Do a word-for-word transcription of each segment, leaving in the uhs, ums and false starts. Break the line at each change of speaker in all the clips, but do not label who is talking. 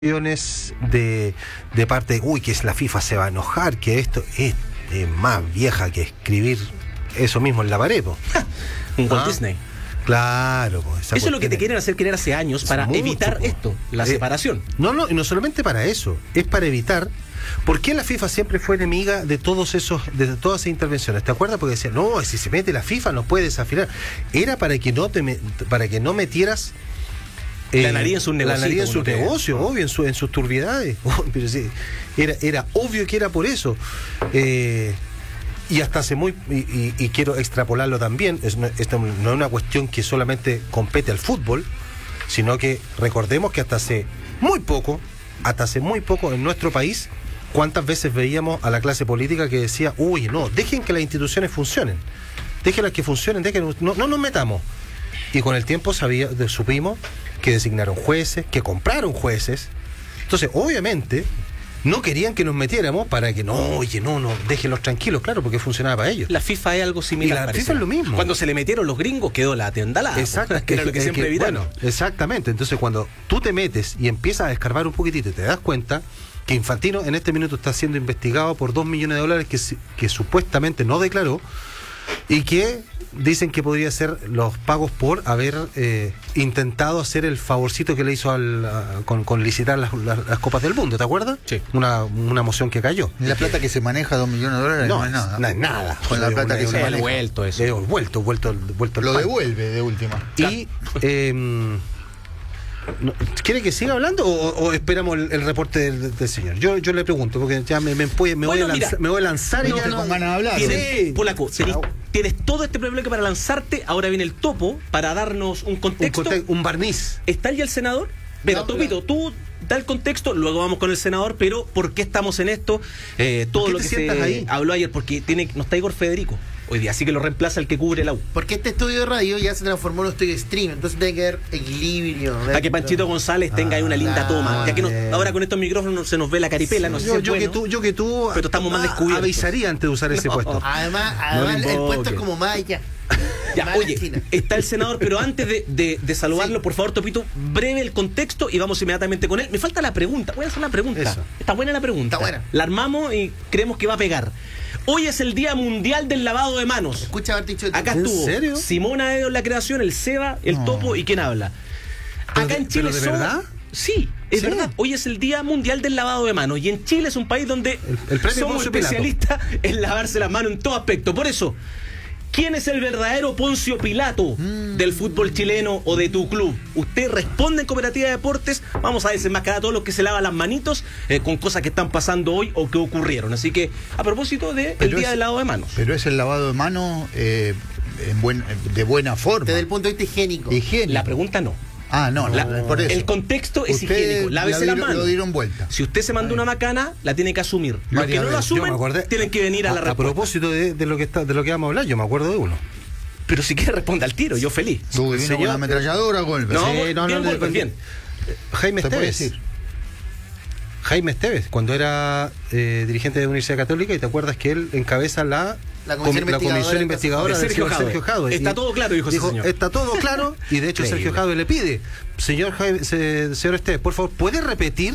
de, de parte de, uy, que es la FIFA se va a enojar, que esto es, es más vieja que escribir eso mismo en la pared, po.
Un Walt
¿Ah?
Disney.
Claro, po,
eso es lo que te quieren hacer creer hace años para
mucho,
evitar
po.
esto, la
eh,
separación.
No, no, y no solamente para eso, es para evitar. ¿Por qué la FIFA siempre fue enemiga de todos esos, de todas esas intervenciones? ¿Te acuerdas? Porque decían, no, si se mete la FIFA no puede desafiar. Era para que no te para que no metieras
Eh, la nariz en sus negocios.
La nariz en sus negocios, obvio, en, su, en sus turbiedades. Pero sí, era, era obvio que era por eso. Eh, y hasta hace muy. Y, y, y quiero extrapolarlo también. Es, esto no es una cuestión que solamente compete al fútbol, sino que recordemos que hasta hace muy poco, hasta hace muy poco en nuestro país, cuántas veces veíamos a la clase política que decía, uy, no, dejen que las instituciones funcionen. Déjenlas que funcionen, dejen, no, no nos metamos. Y con el tiempo sabía, supimos que designaron jueces, que compraron jueces. Entonces, obviamente, no querían que nos metiéramos para que no, oye, no, no, déjenlos tranquilos, claro, porque funcionaba para ellos.
La FIFA es algo similar.
Y la
parece.
FIFA es lo mismo.
Cuando se le metieron los gringos quedó la tiendalada.
Exacto,
que era lo que
es
siempre
que,
evitaron.
bueno, exactamente. Entonces, cuando tú te metes y empiezas a escarbar un poquitito y te das cuenta que Infantino en este minuto está siendo investigado por dos millones de dólares que, que supuestamente no declaró y que dicen que podría ser los pagos por haber eh, intentado hacer el favorcito que le hizo al, a, con, con licitar las, las, las Copas del Mundo, ¿te acuerdas?
Sí.
Una, una moción que cayó.
La plata que se maneja, dos millones de dólares,
No,
no es nada.
No es nada.
Con la
Es
plata
una-
que se
una-
maneja.
Vuelto eso.
Eh, vuelto, vuelto, vuelto el
Lo
pan.
devuelve de última.
Y eh, no, ¿quiere que siga hablando o, o esperamos el, el reporte del, del señor? Yo, yo le pregunto, porque ya me, me, me, me,
Bueno,
voy, a
mira,
lanzar, me voy a lanzar y
no
ya
te
no-
con ganas de hablar.
Tienes,
Sí.
Polaco, tenés,
Chao.
tienes todo este bloque para lanzarte. Ahora viene el topo para darnos un
un,
contexto.
conte- un barniz.
¿Está ya el senador? Pero,
No,
Topito, tú da el contexto, luego vamos con el senador, pero ¿por qué estamos en esto? Eh, todo
¿Por qué
lo
te
que se
sientas ahí?
habló ayer, porque tiene, no está Igor Federico hoy día, así que lo reemplaza el que cubre la U.
Porque este estudio de radio ya se transformó en un estudio de stream, entonces tiene que haber equilibrio.
Para que Panchito González tenga ahí una linda
claro,
toma. Ya que no-
bien.
ahora con estos micrófonos se nos ve la caripela, no sé
yo,
si es
yo que
bueno.
tú, yo que tú
Pero estamos más
a-
descubiertos.
avisaría antes de usar ese
No.
puesto.
Además,
No
además
le
el puesto
invoque.
es como más allá.
Ya,
Más
oye,
China.
está el senador, pero antes de, de, de saludarlo,
Sí.
por favor, Topito, breve el contexto y vamos inmediatamente con él. Me falta la pregunta, voy a hacer la pregunta.
Eso.
Está buena la pregunta.
Está buena.
La armamos y creemos que va a pegar. Hoy es el Día Mundial del Lavado de Manos.
Escucha haber dicho
Acá
¿En
estuvo
serio?
Simona Edo en la creación, el Seba, el
No.
Topo y quién habla.
¿Pero
Acá
de-
en Chile
pero de
son-
verdad?
Sí, es
Sí.
verdad. Hoy es el Día Mundial del Lavado de Manos y en Chile es un país donde
El- el premio
somos
Poncio Pilato.
especialistas en lavarse las manos en todo aspecto. Por eso, ¿quién es el verdadero Poncio Pilato
Mm.
del fútbol chileno o de tu club? Usted responde en Cooperativa de Deportes. Vamos a desenmascarar a todos los que se lavan las manitos eh, con cosas que están pasando hoy o que ocurrieron. Así que, a propósito del
Pero
Día
es-
del Lavado de Manos.
Pero es el lavado de manos eh, en buen, de buena forma.
desde el punto de vista higiénico.
Higiénico.
La pregunta no.
Ah, no, no,
La-
por eso.
el contexto es
Ustedes
higiénico. Lávese
la
las
dieron-
manos.
Lo dieron vuelta.
Si usted se mandó una macana, la tiene que asumir. Los que
Varias
no lo
veces.
Yo
asumen,
me acordé-
tienen que venir a la
a, a
respuesta.
propósito de, de lo que está, de lo que vamos a hablar, yo me acuerdo de uno.
Pero si quiere responde al tiro, yo feliz.
Tú vino
señor-
con la ametralladora, golpe.
No,
Sí,
bien,
no, no,
bien,
no,
Golpes,
no,
bien.
Jaime
¿Se puede
Esteves.
decir?
Jaime Esteves, cuando era eh, dirigente de la Universidad Católica, y te acuerdas que él encabeza la,
La comisión
com- la comisión
investigadora
investigadora
de
del
Sergio
señor
Jadwe.
Sergio Jadwe.
Está
Y
todo claro, dijo ese señor.
Está todo claro, y de hecho
Increíble.
Sergio Jadwe le pide, señor, Jaime, se- señor Esteves, por favor, ¿puede repetir?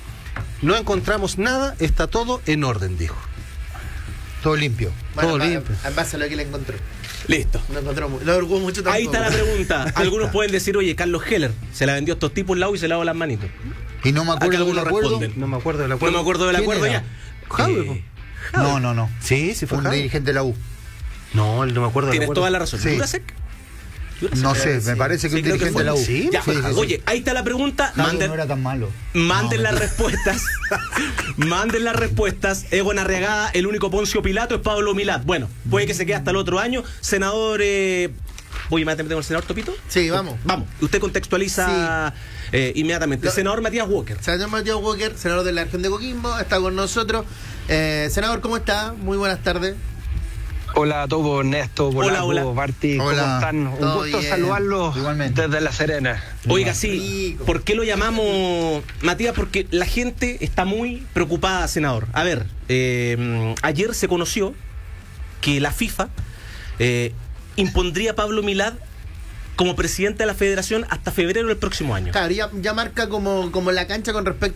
No encontramos nada, está todo en orden, dijo.
Todo limpio.
Bueno,
todo
va-
limpio.
En base a lo que le encontró.
Listo.
No encontró mu- no hurgó mucho tampoco.
Ahí está la pregunta. Algunos pueden decir, oye, Carlos Heller se la vendió a estos tipos en la U y se lavó las manitos.
Y no me
Acá
acuerdo del
algunos
acuerdo.
responden.
No me acuerdo del
No
acuerdo.
me acuerdo del
¿Quién
acuerdo
era?
ya.
Jadwe,
Eh,
po.
Jadwe.
No, no, no.
Sí, sí fue
Un
Jadwe.
dirigente de la U.
No, no me acuerdo del
Tienes
acuerdo.
toda la razón.
Sí.
¿Jurasek? ¿Jurasek?
No sé,
sí.
me parece que
Sí,
un
creo que
dirigente
fue.
de la U.
Sí,
Ya,
sí, sí, sí.
oye, ahí está la pregunta.
Jadwe
Manden,
no era tan malo.
manden
No,
las
mentira.
respuestas. Manden las respuestas. Egon Arriagada, el único Poncio Pilato es Pablo Milad. Bueno, puede que se quede hasta el otro año. Senador. Eh... Oye, ¿me metemos con el senador Topito?
Sí, vamos.
Vamos, usted contextualiza eh, inmediatamente.
Lo-
senador Matías Walker.
Senador Matías Walker, senador de la región de Coquimbo, está con nosotros. Eh, senador, ¿cómo está? Muy buenas tardes.
Hola a todos, Ernesto,
Hola,
Polaco,
hola.
Martí, ¿cómo
Hola.
están? Un
Todo
gusto
bien.
saludarlos
Igualmente.
desde La Serena.
Oiga, sí,
Rico.
¿por qué lo llamamos, Matías? Porque la gente está muy preocupada, senador. A ver, eh, ayer se conoció que la FIFA eh, impondría a Pablo Milad como presidente de la federación hasta febrero del próximo año.
Claro, ya, ya marca como, como la cancha con respecto